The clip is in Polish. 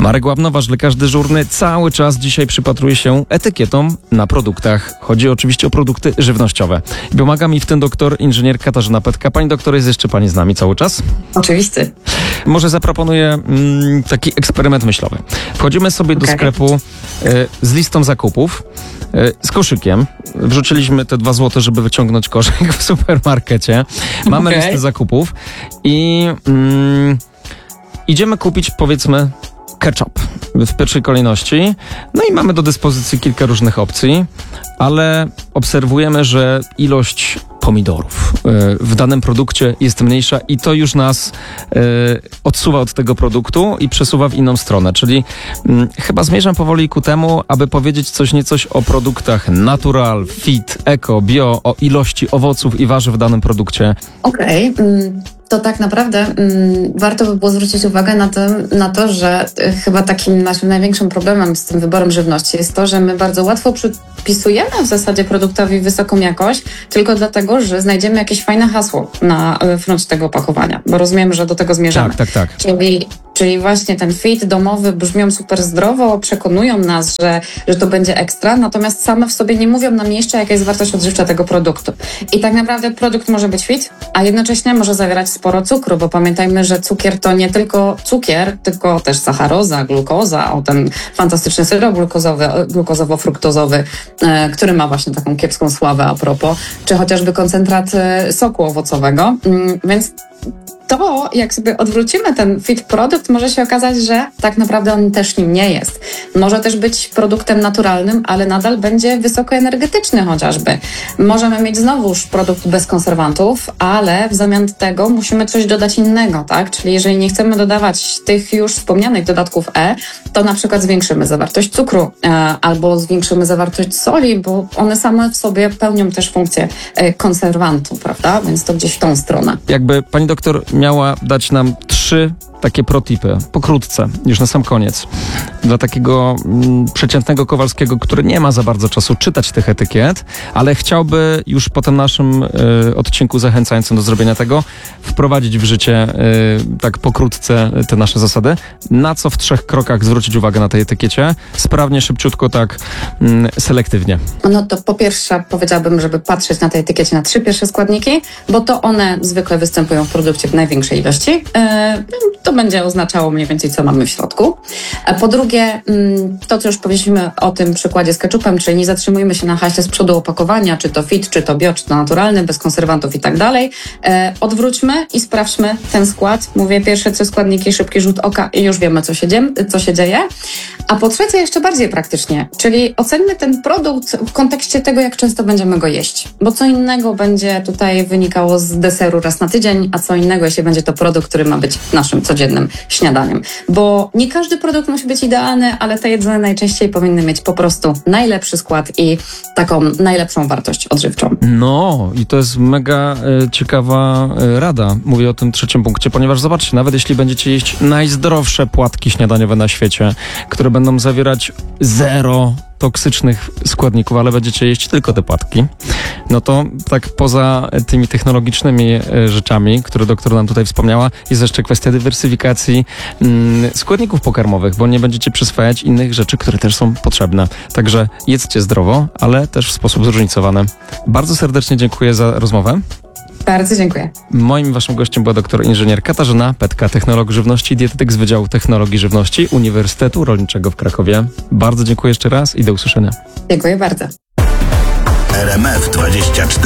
Marek Łabnowacz, lekarz dyżurny, cały czas dzisiaj przypatruje się etykietom na produktach. Chodzi oczywiście o produkty żywnościowe. Pomaga mi w tym doktor inżynier Katarzyna Petka. Pani doktor, jest jeszcze pani z nami cały czas? Oczywiście. Może zaproponuję taki eksperyment myślowy. Wchodzimy sobie do sklepu z listą zakupów, z koszykiem. Wrzuciliśmy te 2 złote, żeby wyciągnąć koszyk w supermarkecie. Mamy listę zakupów i idziemy kupić, powiedzmy, ketchup w pierwszej kolejności. No i mamy do dyspozycji kilka różnych opcji, ale obserwujemy, że ilość pomidorów w danym produkcie jest mniejsza i to już nas odsuwa od tego produktu i przesuwa w inną stronę. Czyli chyba zmierzam powoli ku temu, aby powiedzieć coś o produktach natural, fit, eko, bio, o ilości owoców i warzyw w danym produkcie. Okej. To tak naprawdę warto by było zwrócić uwagę na to, że chyba takim naszym największym problemem z tym wyborem żywności jest to, że my bardzo łatwo przypisujemy w zasadzie produktowi wysoką jakość, tylko dlatego, że znajdziemy jakieś fajne hasło na froncie tego opakowania, bo rozumiem, że do tego zmierzamy. Tak. Czyli właśnie ten fit domowy brzmią super zdrowo, przekonują nas, że to będzie ekstra, natomiast same w sobie nie mówią nam jeszcze, jaka jest wartość odżywcza tego produktu. I tak naprawdę produkt może być fit, a jednocześnie może zawierać sporo cukru, bo pamiętajmy, że cukier to nie tylko cukier, tylko też sacharoza, glukoza, ten fantastyczny syrop glukozowo-fruktozowy, który ma właśnie taką kiepską sławę a propos, czy chociażby koncentrat soku owocowego, więc to, jak sobie odwrócimy ten fit produkt, może się okazać, że tak naprawdę on też nim nie jest. Może też być produktem naturalnym, ale nadal będzie wysokoenergetyczny chociażby. Możemy mieć znowuż produkt bez konserwantów, ale w zamian tego musimy coś dodać innego, tak? Czyli jeżeli nie chcemy dodawać tych już wspomnianych dodatków E, to na przykład zwiększymy zawartość cukru albo zwiększymy zawartość soli, bo one same w sobie pełnią też funkcję konserwantu, prawda? Więc to gdzieś w tą stronę. Jakby pani doktor miała dać nam 3 takie protipy, pokrótce, już na sam koniec, dla takiego przeciętnego Kowalskiego, który nie ma za bardzo czasu czytać tych etykiet, ale chciałby już po tym naszym odcinku zachęcającym do zrobienia tego, wprowadzić w życie tak pokrótce te nasze zasady. Na co w 3 krokach zwrócić uwagę na tej etykiecie? Sprawnie, szybciutko, tak selektywnie. No to po pierwsze powiedziałabym, żeby patrzeć na tej etykiecie na 3 pierwsze składniki, bo to one zwykle występują w produkcie w największej ilości. To będzie oznaczało mniej więcej, co mamy w środku. Po drugie, to co już powiedzieliśmy o tym przykładzie z ketchupem, czyli nie zatrzymujmy się na haśle z przodu opakowania, czy to fit, czy to bio, czy to naturalny, bez konserwantów i tak dalej. Odwróćmy i sprawdźmy ten skład. Mówię, pierwsze 3 składniki, szybki rzut oka i już wiemy, co się dzieje. A po trzecie, jeszcze bardziej praktycznie, czyli oceńmy ten produkt w kontekście tego, jak często będziemy go jeść. Bo co innego będzie tutaj wynikało z deseru raz na tydzień, a co innego, jeśli będzie to produkt, który ma być naszym codziennym śniadaniem. Bo nie każdy produkt musi być idealny, ale te jedzone najczęściej powinny mieć po prostu najlepszy skład i taką najlepszą wartość odżywczą. No i to jest mega ciekawa rada. Mówię o tym 3 punkcie, ponieważ zobaczcie, nawet jeśli będziecie jeść najzdrowsze płatki śniadaniowe na świecie, które będą zawierać 0 toksycznych składników, ale będziecie jeść tylko te płatki, no to tak poza tymi technologicznymi rzeczami, które doktor nam tutaj wspomniała, jest jeszcze kwestia dywersyfikacji składników pokarmowych, bo nie będziecie przyswajać innych rzeczy, które też są potrzebne. Także jedzcie zdrowo, ale też w sposób zróżnicowany. Bardzo serdecznie dziękuję za rozmowę. Bardzo dziękuję. Moim waszym gościem była doktor inżynier Katarzyna Petka, technolog żywności, dietetyk z Wydziału Technologii Żywności Uniwersytetu Rolniczego w Krakowie. Bardzo dziękuję jeszcze raz i do usłyszenia. Dziękuję bardzo. RMF 24